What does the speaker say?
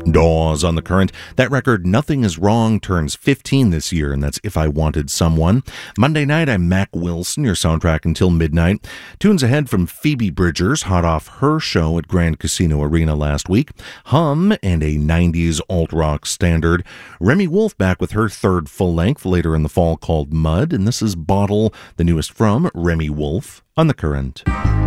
Dawes on the Current. That record, Nothing Is Wrong, turns 15 this year, and that's If I Wanted Someone. Monday night, I'm Mac Wilson, your soundtrack until midnight. Tunes ahead from Phoebe Bridgers, hot off her show at Grand Casino Arena last week. Hum and a 90s alt-rock standard. Remi Wolf back with her third full-length later in the fall called Mud, and this is Bottle, the newest from Remi Wolf on the Current.